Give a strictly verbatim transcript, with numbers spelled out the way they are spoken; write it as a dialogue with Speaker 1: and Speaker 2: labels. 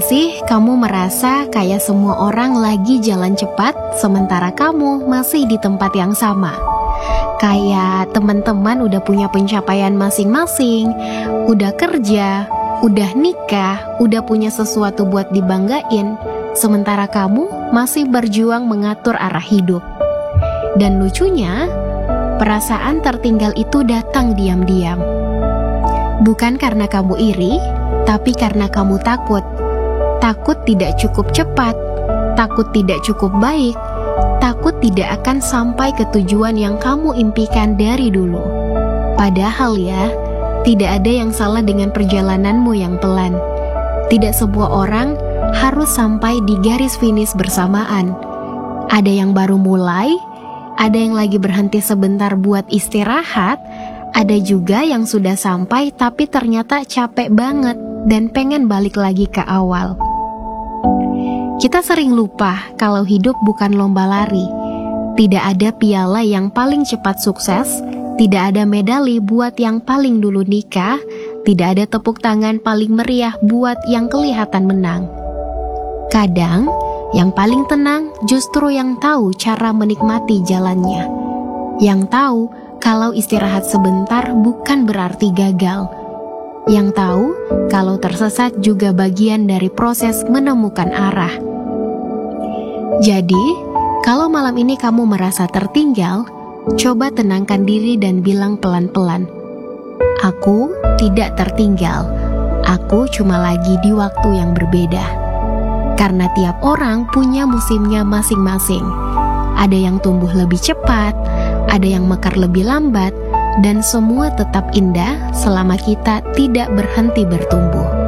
Speaker 1: gak sih kamu merasa kayak semua orang lagi jalan cepat sementara kamu masih di tempat yang sama? Kayak teman-teman udah punya pencapaian masing-masing, udah kerja, udah nikah, udah punya sesuatu buat dibanggain, sementara kamu masih berjuang mengatur arah hidup. Dan lucunya, perasaan tertinggal itu datang diam-diam. Bukan karena kamu iri, tapi karena kamu takut. Takut tidak cukup cepat, takut tidak cukup baik, takut tidak akan sampai ke tujuan yang kamu impikan dari dulu. Padahal ya, tidak ada yang salah dengan perjalananmu yang pelan. Tidak sebuah orang harus sampai di garis finish bersamaan. Ada yang baru mulai, ada yang lagi berhenti sebentar buat istirahat, ada juga yang sudah sampai tapi ternyata capek banget dan pengen balik lagi ke awal. Kita sering lupa kalau hidup bukan lomba lari. Tidak ada piala yang paling cepat sukses, tidak ada medali buat yang paling dulu nikah, tidak ada tepuk tangan paling meriah buat yang kelihatan menang. Kadang, yang paling tenang justru yang tahu cara menikmati jalannya. Yang tahu kalau istirahat sebentar bukan berarti gagal. Yang tahu kalau tersesat juga bagian dari proses menemukan arah. Jadi, kalau malam ini kamu merasa tertinggal, coba tenangkan diri dan bilang pelan-pelan, "Aku tidak tertinggal, aku cuma lagi di waktu yang berbeda." Karena tiap orang punya musimnya masing-masing. Ada yang tumbuh lebih cepat, ada yang mekar lebih lambat, dan semua tetap indah selama kita tidak berhenti bertumbuh.